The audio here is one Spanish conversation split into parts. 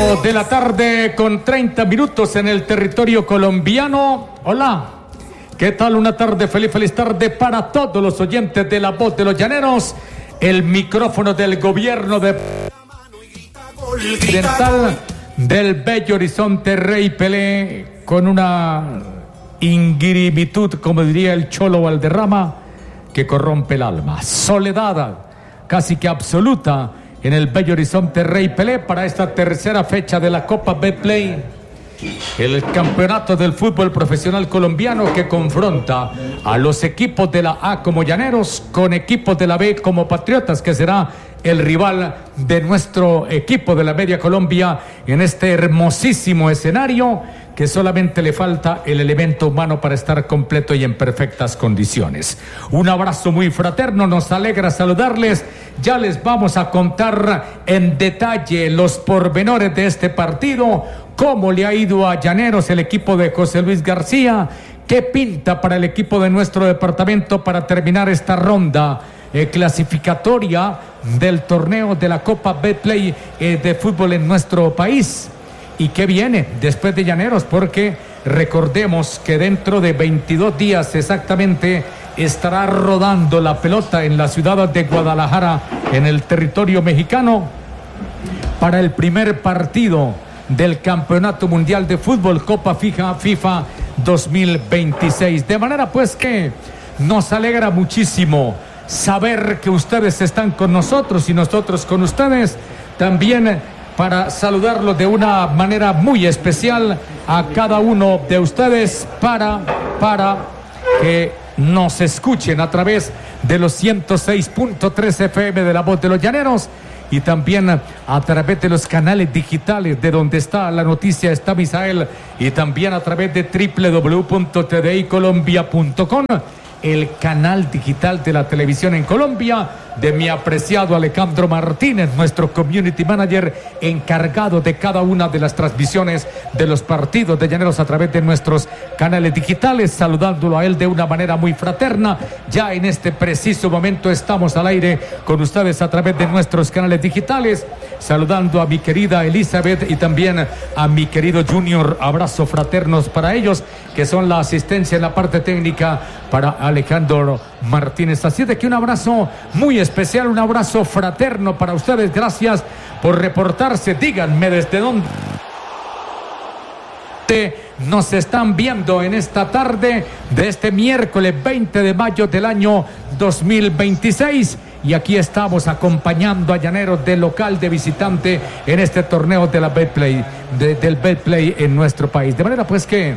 de la tarde con 30 minutos en el territorio colombiano. Hola, ¿qué tal? Una tarde feliz tarde para todos los oyentes de La Voz de los Llaneros. El micrófono del gobierno occidental del bello horizonte Rey Pelé, con una ingrimitud, como diría el Cholo Valderrama, que corrompe el alma. Soledad casi que absoluta en el bello horizonte Rey Pelé para esta tercera fecha de la Copa Betplay, el campeonato del fútbol profesional colombiano que confronta a los equipos de la A como Llaneros con equipos de la B como Patriotas, que será el rival de nuestro equipo de la Media Colombia en este hermosísimo escenario que solamente le falta el elemento humano para estar completo y en perfectas condiciones. Un abrazo muy fraterno, nos alegra saludarles. Ya les vamos a contar en detalle los pormenores de este partido, cómo le ha ido a Llaneros el equipo de José Luis García, qué pinta para el equipo de nuestro departamento para terminar esta ronda clasificatoria del torneo de la Copa Betplay de fútbol en nuestro país. ¿Y qué viene después de Llaneros? Porque recordemos que dentro de 22 días exactamente estará rodando la pelota en la ciudad de Guadalajara, en el territorio mexicano, para el primer partido del Campeonato Mundial de Fútbol Copa FIFA 2026. De manera pues que nos alegra muchísimo saber que ustedes están con nosotros y nosotros con ustedes. También para saludarlos de una manera muy especial a cada uno de ustedes para que nos escuchen a través de los 106.3 FM de La Voz de los Llaneros y también a través de los canales digitales de donde está la noticia, está Misael, y también a través de www.tdicolombia.com, el canal digital de la televisión en Colombia, de mi apreciado Alejandro Martínez, nuestro community manager encargado de cada una de las transmisiones de los partidos de Llaneros a través de nuestros canales digitales, saludándolo a él de una manera muy fraterna. Ya en este preciso momento estamos al aire con ustedes a través de nuestros canales digitales, saludando a mi querida Elizabeth y también a mi querido Junior. Abrazo fraternos para ellos, que son la asistencia en la parte técnica para Alejandro Martínez. Así de que un abrazo muy especial, un abrazo fraterno para ustedes. Gracias por reportarse. Díganme desde dónde nos están viendo en esta tarde de este miércoles 20 de mayo del año 2026. Y aquí estamos acompañando a Llaneros de local, de visitante en este torneo de la Betplay, del Betplay en nuestro país. De manera pues que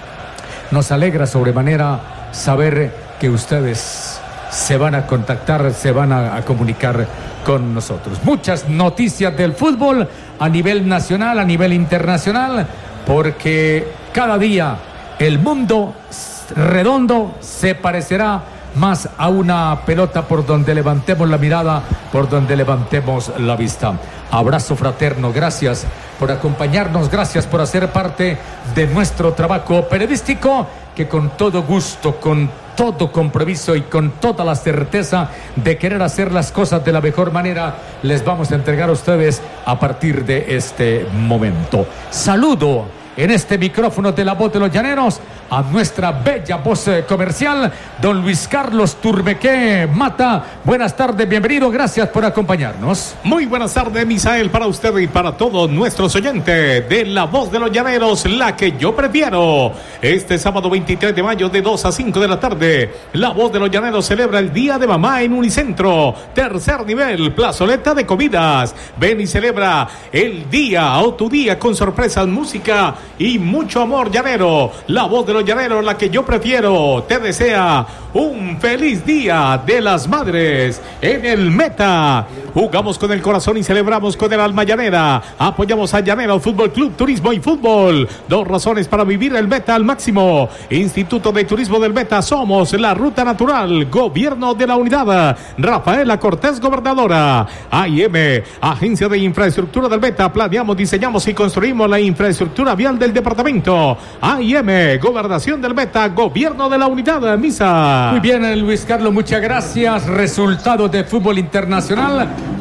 nos alegra sobremanera saber que ustedes se van a contactar, se van a comunicar con nosotros. Muchas noticias del fútbol a nivel nacional, a nivel internacional, porque cada día el mundo redondo se parecerá más a una pelota por donde levantemos la mirada, por donde levantemos la vista. Abrazo fraterno, gracias por acompañarnos, gracias por hacer parte de nuestro trabajo periodístico, que con todo gusto, con todo compromiso y con toda la certeza de querer hacer las cosas de la mejor manera, les vamos a entregar a ustedes a partir de este momento. Saludo en este micrófono de La Voz de los Llaneros a nuestra bella voz comercial, don Luis Carlos Turbeque Mata. Buenas tardes, bienvenido, gracias por acompañarnos. Muy buenas tardes, Misael, para usted y para todos nuestros oyentes de La Voz de los Llaneros, la que yo prefiero. Este sábado 23 de mayo de 2 a 5 de la tarde, La Voz de los Llaneros celebra el Día de Mamá en Unicentro, tercer nivel, plazoleta de comidas. Ven y celebra el día o tu día con sorpresas, música y mucho amor llanero. La Voz de los Llaneros, la que yo prefiero, te desea un feliz Día de las Madres. En el Meta jugamos con el corazón y celebramos con el alma llanera. Apoyamos a Llaneros Fútbol Club, Turismo y Fútbol. 2 razones para vivir el Meta al máximo. Instituto de Turismo del Meta, somos la ruta natural. Gobierno de la Unidad, Rafaela Cortés, gobernadora. AIM, Agencia de Infraestructura del Meta, planeamos, diseñamos y construimos la infraestructura vial del departamento. AIM, Gobernación del Meta, Gobierno de la Unidad. Misa. Muy bien, Luis Carlos, muchas gracias. Resultados de fútbol internacional.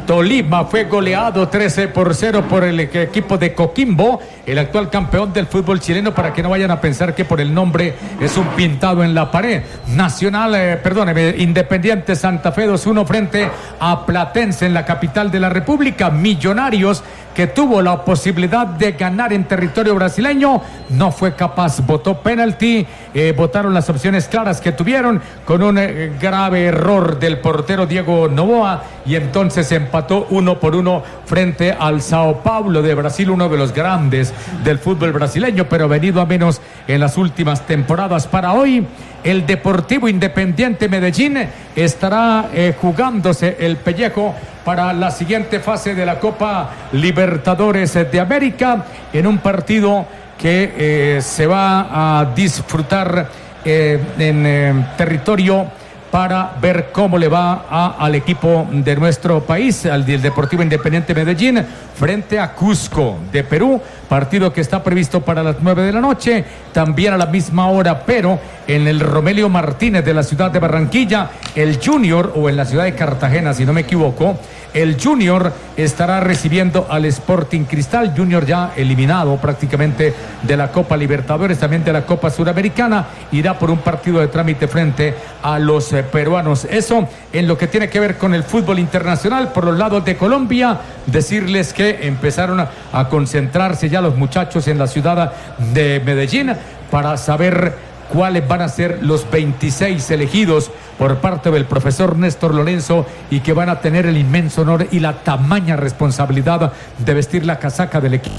Tolima fue goleado 13-0 por el equipo de Coquimbo, el actual campeón del fútbol chileno, para que no vayan a pensar que por el nombre es un pintado en la pared. Independiente Santa Fe 2-1 frente a Platense en la capital de la República. Millonarios, que tuvo la posibilidad de ganar en territorio brasileño, no fue capaz, votó penalti, votaron las opciones claras que tuvieron con un grave error del portero Diego Noboa, y entonces empató 1-1 frente al Sao Paulo de Brasil, uno de los grandes del fútbol brasileño, pero venido a menos en las últimas temporadas. Para hoy, el Deportivo Independiente Medellín estará jugándose el pellejo para la siguiente fase de la Copa Libertadores de América, en un partido que se va a disfrutar en territorio, para ver cómo le va al equipo de nuestro país, al del Deportivo Independiente Medellín, frente a Cusco de Perú, partido que está previsto para las 9 de la noche, también a la misma hora, pero en el Romelio Martínez de la ciudad de Barranquilla, el Junior, o en la ciudad de Cartagena, si no me equivoco, el Junior estará recibiendo al Sporting Cristal. Junior ya eliminado prácticamente de la Copa Libertadores, también de la Copa Suramericana, irá por un partido de trámite frente a los peruanos. Eso en lo que tiene que ver con el fútbol internacional. Por los lados de Colombia, decirles que empezaron a concentrarse ya los muchachos en la ciudad de Medellín para saber cuáles van a ser los 26 elegidos por parte del profesor Néstor Lorenzo, y que van a tener el inmenso honor y la tamaña responsabilidad de vestir la casaca del equipo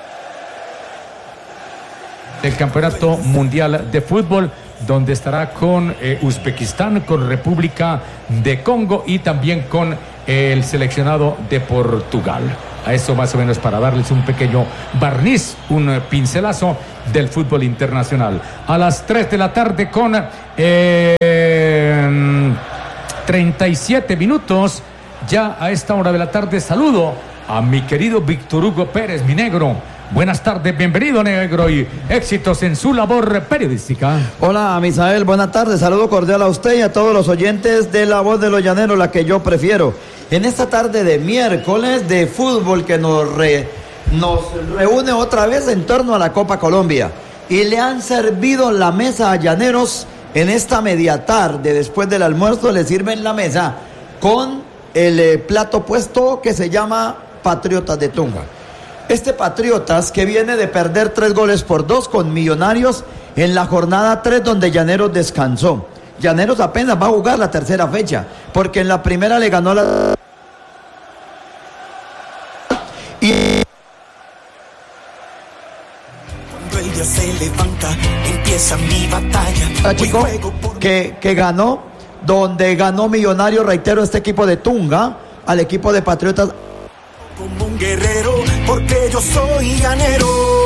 del Campeonato Mundial de Fútbol, donde estará con Uzbekistán, con República de Congo y también con el seleccionado de Portugal. A eso más o menos, para darles un pequeño barniz, un pincelazo del fútbol internacional. A las 3 de la tarde con 37 minutos, ya a esta hora de la tarde, saludo a mi querido Víctor Hugo Pérez, mi negro. Buenas tardes, bienvenido, negro, y éxitos en su labor periodística. Hola, Misael, buenas tardes, saludo cordial a usted y a todos los oyentes de La Voz de los Llaneros, la que yo prefiero. En esta tarde de miércoles de fútbol que nos reúne otra vez en torno a la Copa Colombia. Y le han servido la mesa a Llaneros en esta media tarde. Después del almuerzo le sirven la mesa con el plato puesto que se llama Patriotas de Tunja. Este Patriotas, que viene de perder 3-2 con Millonarios en la jornada 3, donde Llaneros descansó. Llaneros apenas va a jugar la tercera fecha, porque en la primera le ganó la... Cuando el día se levanta, empieza mi batalla. Chico, que ganó, donde ganó Millonarios, reitero, este equipo de Tunga, al equipo de Patriotas. Como un guerrero, porque yo soy llanero.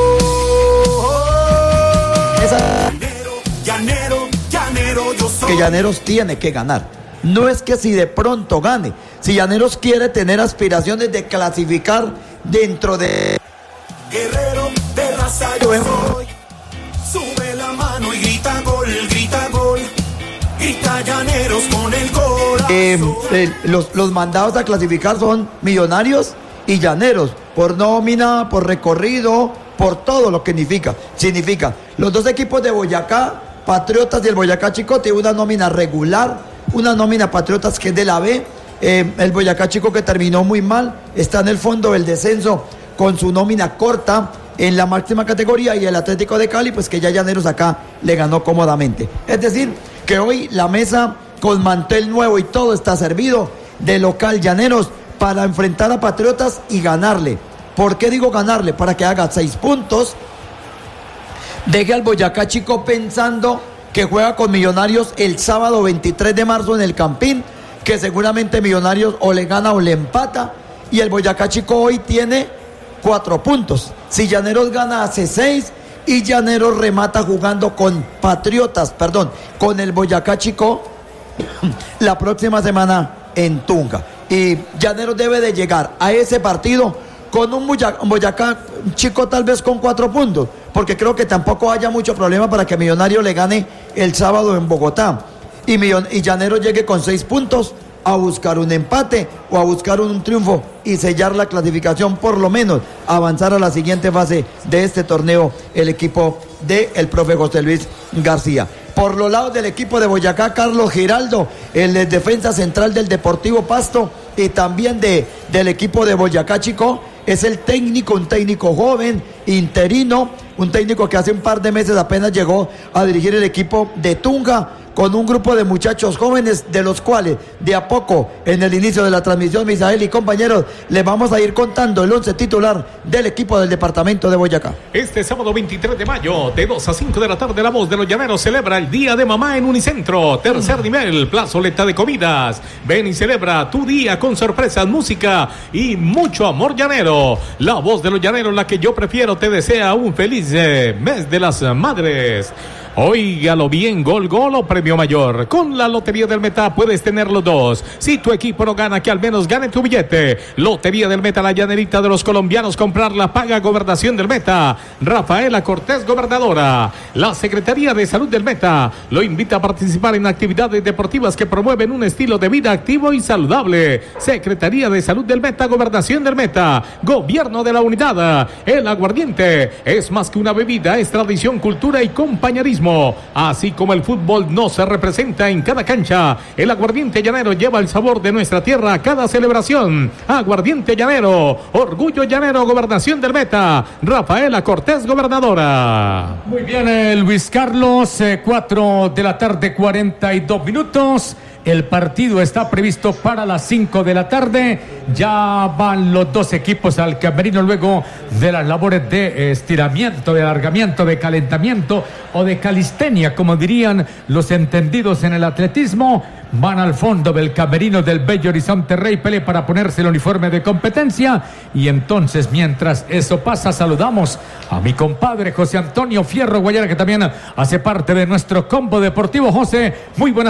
Llanero, yo soy. Que Llaneros tiene que ganar. No es que si de pronto gane. Si Llaneros quiere tener aspiraciones de clasificar dentro de... Guerrero de raza yo soy. Sube la mano y grita gol, grita gol. Grita Llaneros con el corazón. Los mandados a clasificar son Millonarios y Llaneros, por nómina, por recorrido, por todo lo que significa. Los dos equipos de Boyacá, Patriotas y el Boyacá Chico, tienen una nómina regular, una nómina Patriotas que es de la B, el Boyacá Chico, que terminó muy mal, está en el fondo del descenso con su nómina corta en la máxima categoría, y el Atlético de Cali, pues que ya Llaneros acá le ganó cómodamente. Es decir, que hoy la mesa con mantel nuevo y todo está servido de local Llaneros para enfrentar a Patriotas y ganarle. ¿Por qué digo ganarle? Para que haga 6 puntos, deje al Boyacá Chico pensando que juega con Millonarios el sábado 23 de marzo en el Campín, que seguramente Millonarios o le gana o le empata, y el Boyacá Chico hoy tiene 4 puntos. Si Llaneros gana, hace 6, y Llaneros remata jugando con con el Boyacá Chico la próxima semana en Tunja. Y Llaneros debe de llegar a ese partido con un Boyacá Chico tal vez con 4 puntos, porque creo que tampoco haya mucho problema para que Millonarios le gane el sábado en Bogotá, y Llaneros llegue con 6 puntos a buscar un empate o a buscar un triunfo y sellar la clasificación, por lo menos avanzar a la siguiente fase de este torneo el equipo del profe José Luis García. Por los lados del equipo de Boyacá, Carlos Giraldo, el defensa central del Deportivo Pasto y también del equipo de Boyacá Chico, es el técnico, un técnico joven, interino, un técnico que hace un par de meses apenas llegó a dirigir el equipo de Tunja, con un grupo de muchachos jóvenes, de los cuales de a poco en el inicio de la transmisión, Misael y compañeros, les vamos a ir contando el 11 titular del equipo del departamento de Boyacá. Este sábado 23 de mayo, de 2 a 5 de la tarde, La Voz de los Llaneros celebra el Día de Mamá en Unicentro, tercer nivel, plazoleta de comidas. Ven y celebra tu día con sorpresas, música y mucho amor llanero. La Voz de los Llaneros, la que yo prefiero, te desea un feliz mes de las madres. Óigalo bien, gol o premio mayor. Con la Lotería del Meta puedes tener los dos. Si tu equipo no gana, que al menos gane tu billete. Lotería del Meta, la llanerita de los colombianos. Comprarla paga Gobernación del Meta. Rafaela Cortés, gobernadora. La Secretaría de Salud del Meta lo invita a participar en actividades deportivas que promueven un estilo de vida activo y saludable. Secretaría de Salud del Meta, Gobernación del Meta, Gobierno de la Unidad. El aguardiente es más que una bebida, es tradición, cultura y compañerismo. Así como el fútbol no se representa en cada cancha, el aguardiente llanero lleva el sabor de nuestra tierra a cada celebración. Aguardiente llanero, orgullo llanero, Gobernación del Meta. Rafaela Cortés, gobernadora. Muy bien, Luis Carlos, 4 de la tarde, 42 minutos. El partido está previsto para las 5 de la tarde. Ya van los dos equipos al camerino luego de las labores de estiramiento, de alargamiento, de calentamiento o de calistenia, como dirían los entendidos en el atletismo. Van al fondo del camerino del Bello Horizonte Rey Pelé para ponerse el uniforme de competencia. Y entonces, mientras eso pasa, saludamos a mi compadre José Antonio Fierro Guayana, que también hace parte de nuestro combo deportivo. José, muy buenas